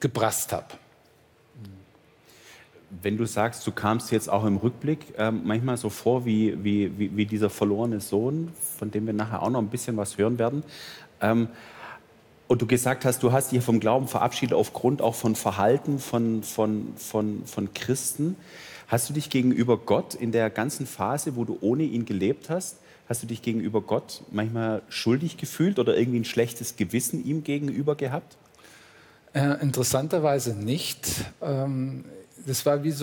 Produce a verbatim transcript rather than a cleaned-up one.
gebrasst habe. Wenn du sagst, du kamst jetzt auch im Rückblick ähm, manchmal so vor wie, wie, wie, wie dieser verlorene Sohn, von dem wir nachher auch noch ein bisschen was hören werden, ähm, und du gesagt hast, du hast dich vom Glauben verabschiedet aufgrund auch von Verhalten von, von, von, von Christen. Hast du dich gegenüber Gott in der ganzen Phase, wo du ohne ihn gelebt hast, hast du dich gegenüber Gott manchmal schuldig gefühlt oder irgendwie ein schlechtes Gewissen ihm gegenüber gehabt? Äh, interessanterweise nicht. Ähm, das war wie so